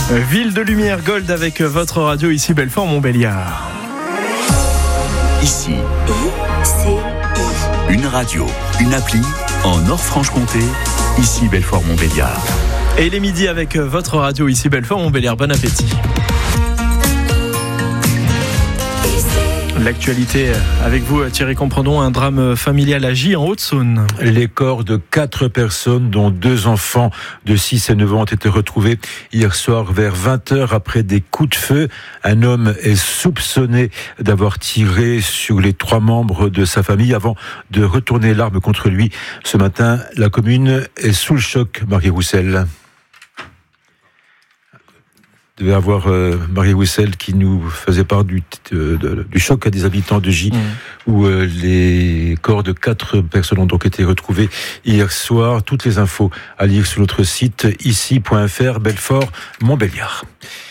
Ville de lumière gold avec votre radio ici Belfort-Montbéliard. Ici, une radio, une appli en Nord-Franche-Comté, ici Belfort-Montbéliard. Et les midis avec votre radio ici Belfort-Montbéliard. Bon appétit. L'actualité avec vous, Thierry Comprenons, un drame familial à Gy en Haute-Saône. Les corps de 4 personnes, dont 2 enfants de 6 et 9 ans, ont été retrouvés hier soir vers 20h après des coups de feu. Un homme est soupçonné d'avoir tiré sur les 3 membres de sa famille avant de retourner l'arme contre lui. Ce matin, la commune est sous le choc, Marie Roussel. Devait avoir Marie Roussel qui nous faisait part du choc à des habitants de Gy, où les corps de 4 personnes ont donc été retrouvés hier soir. Toutes les infos à lire sur notre site ici.fr, Belfort-Montbéliard.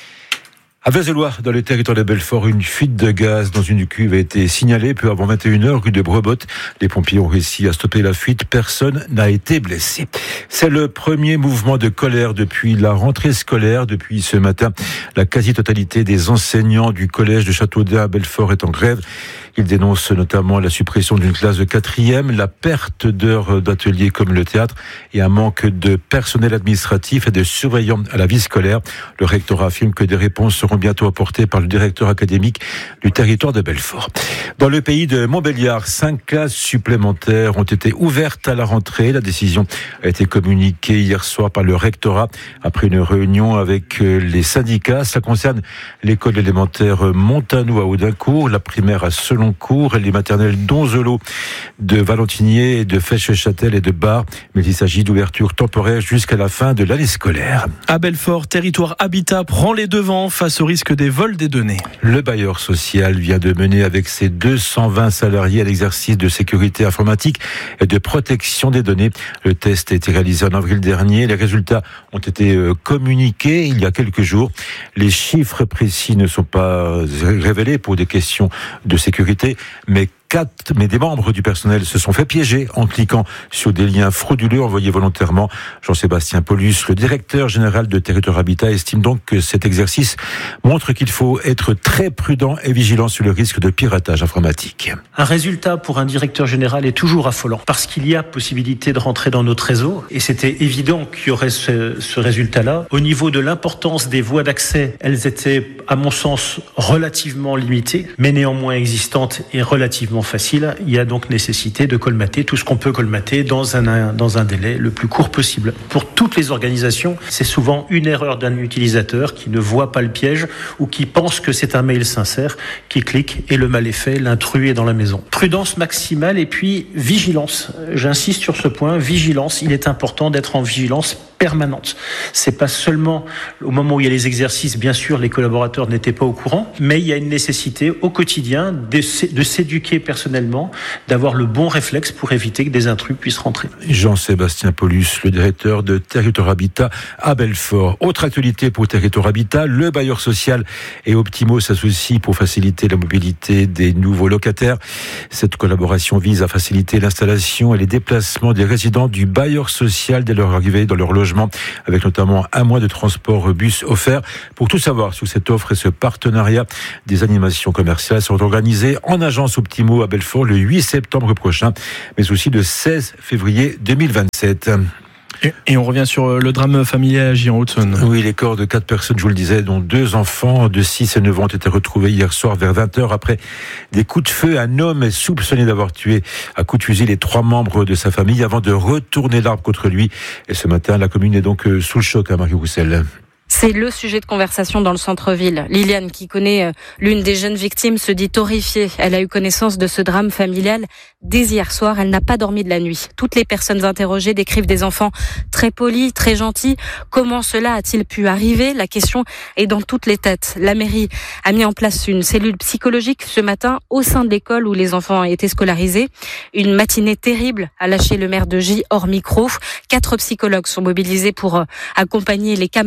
À Vézelois, dans le territoire de Belfort, une fuite de gaz dans une cuve a été signalée peu avant 21h, rue de Brebotte. Les pompiers ont réussi à stopper la fuite. Personne n'a été blessé. C'est le premier mouvement de colère depuis la rentrée scolaire. Depuis ce matin, la quasi-totalité des enseignants du collège de Châteaudun à Belfort est en grève. Ils dénoncent notamment la suppression d'une classe de 4e, la perte d'heures d'ateliers comme le théâtre et un manque de personnel administratif et de surveillants à la vie scolaire. Le rectorat affirme que des réponses seront bientôt apportées par le directeur académique du territoire de Belfort. Dans le pays de Montbéliard, 5 classes supplémentaires ont été ouvertes à la rentrée. La décision a été communiquée hier soir par le rectorat après une réunion avec les syndicats. Ça concerne l'école élémentaire Montano à Audincourt, la primaire à Seloncourt et les maternelles d'Onzelot, de Valentinier, de Fèche-Châtel et de Bar. Mais il s'agit d'ouverture temporaire jusqu'à la fin de l'année scolaire. À Belfort, Territoire Habitat prend les devants face au risque des vols des données. Le bailleur social vient de mener avec ses 220 salariés à l'exercice de sécurité informatique et de protection des données. Le test a été réalisé en avril dernier. Les résultats ont été communiqués il y a quelques jours. Les chiffres précis ne sont pas révélés pour des questions de sécurité, mais des membres du personnel se sont fait piéger en cliquant sur des liens frauduleux envoyés volontairement. Jean-Sébastien Paulus, le directeur général de Territoire Habitat, estime donc que cet exercice montre qu'il faut être très prudent et vigilant sur le risque de piratage informatique. Un résultat pour un directeur général est toujours affolant parce qu'il y a possibilité de rentrer dans notre réseau et c'était évident qu'il y aurait ce résultat-là. Au niveau de l'importance des voies d'accès, elles étaient, à mon sens, relativement limitées, mais néanmoins existantes et relativement facile. Il y a donc nécessité de colmater tout ce qu'on peut colmater dans un délai le plus court possible. Pour toutes les organisations, c'est souvent une erreur d'un utilisateur qui ne voit pas le piège ou qui pense que c'est un mail sincère, qui clique et le mal est fait, l'intrus est dans la maison. Prudence maximale et puis vigilance. J'insiste sur ce point, vigilance. Il est important d'être en vigilance permanente. C'est pas seulement au moment où il y a les exercices, bien sûr, les collaborateurs n'étaient pas au courant, mais il y a une nécessité au quotidien de s'éduquer personnellement, d'avoir le bon réflexe pour éviter que des intrus puissent rentrer. Jean-Sébastien Paulus, le directeur de Territoire Habitat à Belfort. Autre actualité pour Territoire Habitat, le bailleur social et Optimo s'associent pour faciliter la mobilité des nouveaux locataires. Cette collaboration vise à faciliter l'installation et les déplacements des résidents du bailleur social dès leur arrivée dans leur logement, avec notamment un mois de transport bus offert. Pour tout savoir sur cette offre et ce partenariat, des animations commerciales sont organisées en agence Optimo à Belfort le 8 septembre prochain, mais aussi le 16 février 2027. Et on revient sur le drame familial à Gy en Haute-Saône. Oui, les corps de 4 personnes, je vous le disais, dont 2 enfants de 6 et 9 ans ont été retrouvés hier soir vers 20h après des coups de feu. Un homme est soupçonné d'avoir tué à coups de fusil les 3 membres de sa famille avant de retourner l'arme contre lui. Et ce matin, la commune est donc sous le choc à Marie Roussel. C'est le sujet de conversation dans le centre-ville. Liliane, qui connaît l'une des jeunes victimes, se dit horrifiée. Elle a eu connaissance de ce drame familial dès hier soir. Elle n'a pas dormi de la nuit. Toutes les personnes interrogées décrivent des enfants très polis, très gentils. Comment cela a-t-il pu arriver ? La question est dans toutes les têtes. La mairie a mis en place une cellule psychologique ce matin au sein de l'école où les enfants étaient scolarisés. Une matinée terrible a lâché le maire de Gy hors micro. 4 psychologues sont mobilisés pour accompagner les camarades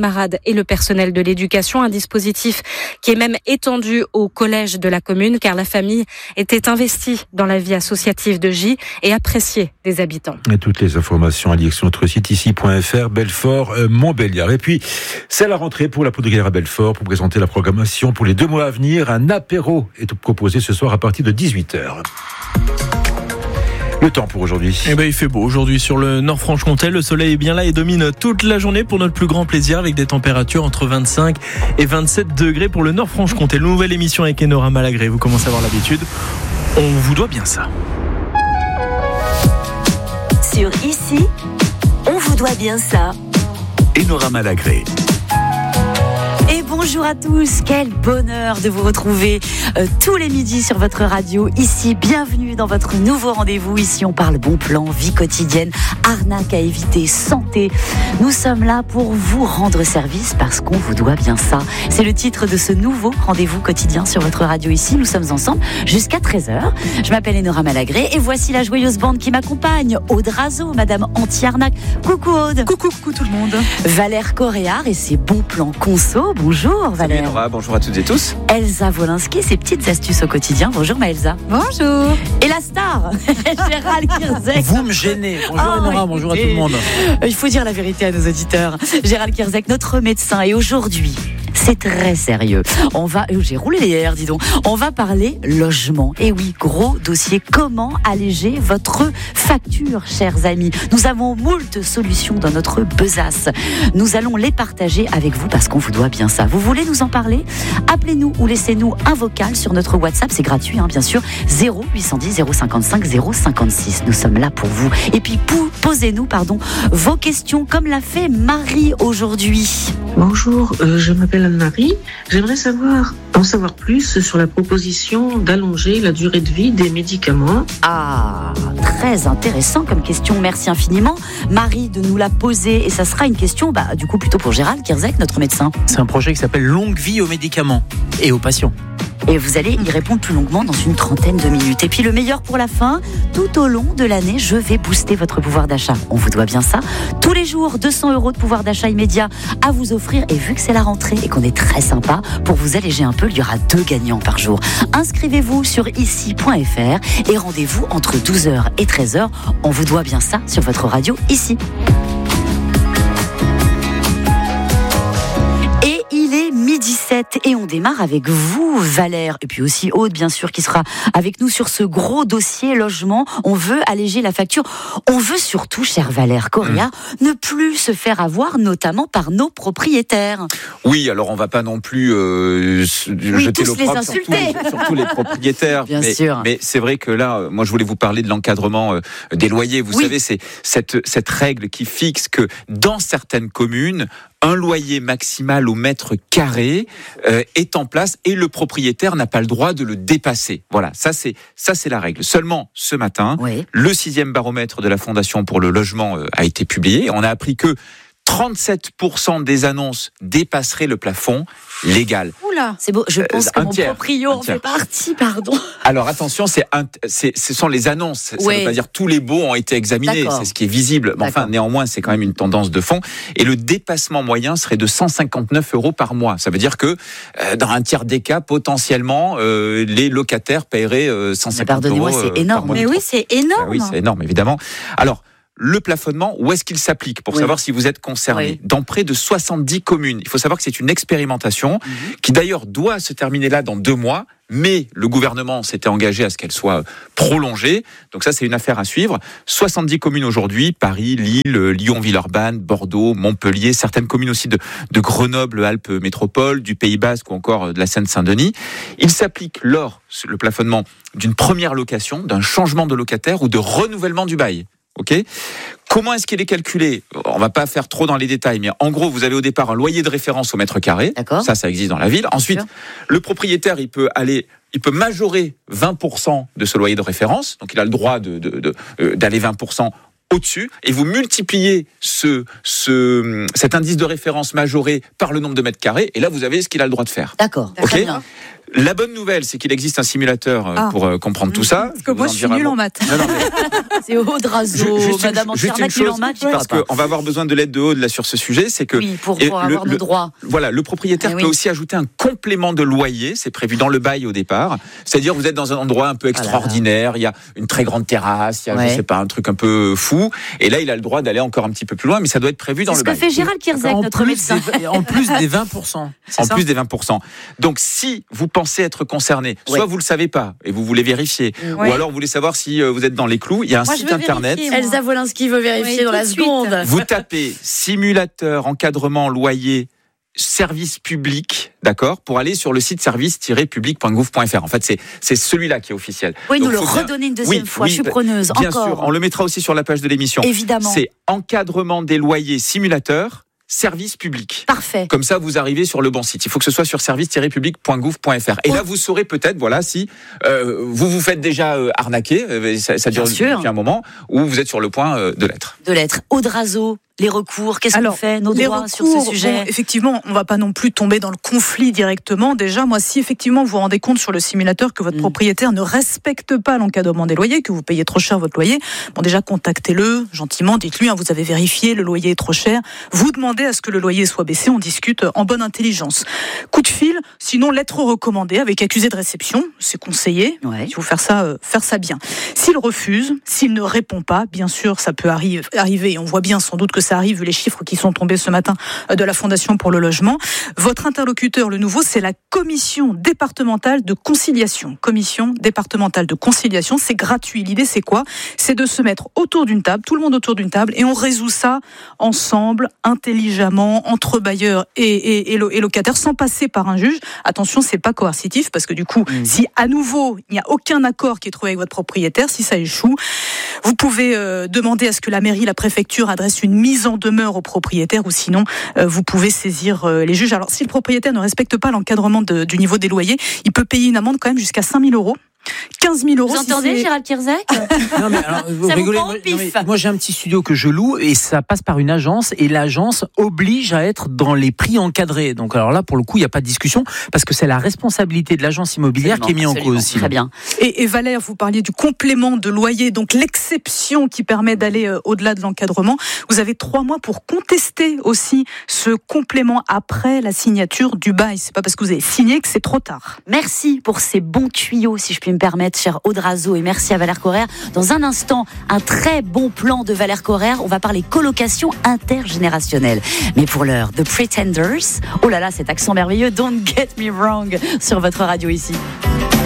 et le personnel de l'éducation. Un dispositif qui est même étendu au collège de la commune, car la famille était investie dans la vie associative de J et appréciée des habitants. Et toutes les informations à lire sur notre site ici.fr, Belfort, Montbéliard. Et puis, c'est la rentrée pour la Poudrière à Belfort pour présenter la programmation pour les 2 mois à venir. Un apéro est proposé ce soir à partir de 18h. Le temps pour aujourd'hui. Il fait beau aujourd'hui sur le Nord-Franche-Comté. Le soleil est bien là et domine toute la journée pour notre plus grand plaisir, avec des températures entre 25 et 27 degrés pour le Nord-Franche-Comté. Nouvelle émission avec Enora Malagré. Vous commencez à avoir l'habitude. On vous doit bien ça. Sur Ici, on vous doit bien ça. Enora Malagré. Et bonjour à tous, quel bonheur de vous retrouver tous les midis sur votre radio. Ici, bienvenue dans votre nouveau rendez-vous. Ici, on parle bon plan, vie quotidienne, arnaque à éviter, santé. Nous sommes là pour vous rendre service parce qu'on vous doit bien ça. C'est le titre de ce nouveau rendez-vous quotidien sur votre radio. Ici, nous sommes ensemble jusqu'à 13h. Je m'appelle Enora Malagré et voici la joyeuse bande qui m'accompagne. Aude Razo, Madame Anti-Arnaque. Coucou Aude. Coucou tout le monde. Valère Coréard et ses bons plans conso. Bonjour Valère. Salut Nora, bonjour à toutes et tous. Elsa Wolinski, ses petites astuces au quotidien. Bonjour Maëlsa. Bonjour. Et la star, Gérald Kierzek. Vous me gênez. Bonjour Nora, bonjour à tout le monde. Il faut dire la vérité à nos auditeurs. Gérald Kierzek, notre médecin. Et aujourd'hui, c'est très sérieux. J'ai roulé les airs, dis donc. On va parler logement. Et oui, gros dossier. Comment alléger votre facture, chers amis? Nous avons moult solutions dans notre besace. Nous allons les partager avec vous parce qu'on vous doit bien ça. Vous voulez nous en parler? Appelez-nous ou laissez-nous un vocal sur notre WhatsApp. C'est gratuit, bien sûr. 0810 055 056. Nous sommes là pour vous. Et puis, posez-nous, vos questions comme l'a fait Marie aujourd'hui. Bonjour, je m'appelle Anne-Marie. J'aimerais en savoir plus sur la proposition d'allonger la durée de vie des médicaments. Ah, très intéressant comme question. Merci infiniment, Marie, de nous la poser. Et ça sera une question, du coup, plutôt pour Gérald Kierzek, notre médecin. C'est un projet qui s'appelle Longue vie aux médicaments et aux patients. Et vous allez y répondre plus longuement dans une trentaine de minutes. Et puis le meilleur pour la fin, tout au long de l'année, je vais booster votre pouvoir d'achat. On vous doit bien ça. Tous les jours, 200 € de pouvoir d'achat immédiat à vous offrir. Et vu que c'est la rentrée et qu'on est très sympa, pour vous alléger un peu, il y aura 2 gagnants par jour. Inscrivez-vous sur ici.fr et rendez-vous entre 12h et 13h. On vous doit bien ça sur votre radio Ici. Il est 12h07 et on démarre avec vous, Valère, et puis aussi Aude, bien sûr, qui sera avec nous sur ce gros dossier logement. On veut alléger la facture. On veut surtout, cher Valère Coréard, ne plus se faire avoir, notamment par nos propriétaires. Oui, alors on va pas non plus jeter l'opprobre sur tous les propriétaires. Bien sûr. Mais c'est vrai que là, moi je voulais vous parler de l'encadrement des loyers. Vous savez, c'est cette règle qui fixe que dans certaines communes, un loyer maximal au mètre carré est en place et le propriétaire n'a pas le droit de le dépasser. Voilà, ça c'est la règle. Seulement ce matin, le 6e baromètre de la Fondation pour le logement a été publié. On a appris que 37% des annonces dépasseraient le plafond légal. Oula, c'est beau. Je pense que mon proprio en fait partie, pardon. Alors attention, ce sont les annonces. Ça ne veut pas dire tous les baux ont été examinés. D'accord. C'est ce qui est visible. Mais enfin, néanmoins, c'est quand même une tendance de fond. Et le dépassement moyen serait de 159 € par mois. Ça veut dire que dans un tiers des cas, potentiellement, les locataires paieraient 150 €. Pardonnez-moi, c'est énorme. Mais oui, c'est énorme. Oui, c'est énorme, évidemment. Alors, le plafonnement, où est-ce qu'il s'applique pour savoir si vous êtes concerné? Dans près de 70 communes. Il faut savoir que c'est une expérimentation qui d'ailleurs doit se terminer là dans 2 mois, mais le gouvernement s'était engagé à ce qu'elle soit prolongée. Donc ça, c'est une affaire à suivre. 70 communes aujourd'hui, Paris, Lille, Lyon, Villeurbanne, Bordeaux, Montpellier, certaines communes aussi de Grenoble, Alpes Métropole, du Pays Basque ou encore de la Seine-Saint-Denis. Il s'applique lors, le plafonnement, d'une première location, d'un changement de locataire ou de renouvellement du bail. Ok. Comment est-ce qu'il est calculé? On va pas faire trop dans les détails, mais en gros, vous avez au départ un loyer de référence au mètre carré. D'accord. Ça existe dans la ville. Ensuite, le propriétaire, il peut majorer 20% de ce loyer de référence. Donc, il a le droit d'aller 20% au-dessus, et vous multipliez cet indice de référence majoré par le nombre de mètres carrés, et là, vous avez ce qu'il a le droit de faire. D'accord. Ok. La bonne nouvelle, c'est qu'il existe un simulateur pour comprendre tout ça. Parce que moi, je suis nulle en maths. Non, c'est Audrazo, Madame Antirnac, nulle en maths, j'y parle pas. On va avoir besoin de l'aide de Aude là sur ce sujet, c'est que pour avoir nos droits. Voilà, le propriétaire peut aussi ajouter un complément de loyer, c'est prévu dans le bail au départ. C'est-à-dire vous êtes dans un endroit un peu extraordinaire, il y a une très grande terrasse, il y a je sais pas un truc un peu fou, et là il a le droit d'aller encore un petit peu plus loin, mais ça doit être prévu dans le bail. C'est ce que fait Gérald Kierzek, notre médecin. En plus des 20%. En plus des 20%. Donc si vous pensez être concerné, soit vous le savez pas et vous voulez vérifier, ou alors vous voulez savoir si vous êtes dans les clous, il y a un site internet. Elsa Wolinski veut vérifier dans la seconde. Vous tapez simulateur encadrement loyer service public, d'accord, pour aller sur le site service-public.gouv.fr. En fait, c'est celui-là qui est officiel. Oui, nous le redonner une deuxième fois. Je suis preneuse. Bien encore. sûr, on le mettra aussi sur la page de l'émission. Évidemment. C'est encadrement des loyers simulateur. Service public. Parfait. Comme ça, vous arrivez sur le bon site. Il faut que ce soit sur service-public.gouv.fr. Et là, vous saurez peut-être, voilà, si vous vous faites déjà arnaquer, ça dure depuis un moment, ou vous êtes sur le point de l'être. Audrazo, les recours, qu'est-ce qu'on fait, nos droits sur ce sujet? Effectivement, on ne va pas non plus tomber dans le conflit directement. Déjà, moi, si effectivement vous vous rendez compte sur le simulateur que votre propriétaire ne respecte pas l'encadrement des loyers, que vous payez trop cher votre loyer, bon, déjà contactez-le gentiment, dites-lui, vous avez vérifié, le loyer est trop cher. Vous demandez à ce que le loyer soit baissé, on discute en bonne intelligence. Coup de fil, sinon lettre recommandée avec accusé de réception, c'est conseillé. Il faut faire ça bien. S'il refuse, s'il ne répond pas, bien sûr, ça peut arriver, et on voit bien sans doute que ça arrive vu les chiffres qui sont tombés ce matin de la Fondation pour le logement. Votre interlocuteur, le nouveau, c'est la commission départementale de conciliation. Commission départementale de conciliation, c'est gratuit. L'idée, c'est quoi? C'est de se mettre autour d'une table, tout le monde autour d'une table, et on résout ça ensemble, intelligemment, entre bailleurs et locataires, sans passer par un juge. Attention, c'est pas coercitif, parce que du coup, si à nouveau, il n'y a aucun accord qui est trouvé avec votre propriétaire, si ça échoue, vous pouvez demander à ce que la mairie, la préfecture adresse une mise en demeure au propriétaire, ou sinon vous pouvez saisir les juges. Alors si le propriétaire ne respecte pas l'encadrement du niveau des loyers, il peut payer une amende quand même jusqu'à 5 000 €. 15 000 €. Vous entendez, Gérald Kierzek? Non, mais alors, vous rigolez. Moi, j'ai un petit studio que je loue et ça passe par une agence et l'agence oblige à être dans les prix encadrés. Donc, alors là, pour le coup, il n'y a pas de discussion parce que c'est la responsabilité de l'agence immobilière qui est mise en cause. Très bien. Et Valère, vous parliez du complément de loyer, donc l'exception qui permet d'aller au-delà de l'encadrement. Vous avez 3 mois pour contester aussi ce complément après la signature du bail. C'est pas parce que vous avez signé que c'est trop tard. Merci pour ces bons tuyaux, si je puis me permettre, cher Audrazo, et merci à Valère Correr. Dans un instant, un très bon plan de Valère Correr. On va parler colocation intergénérationnelle. Mais pour l'heure, The Pretenders. Oh là là, cet accent merveilleux. Don't get me wrong sur votre radio ici.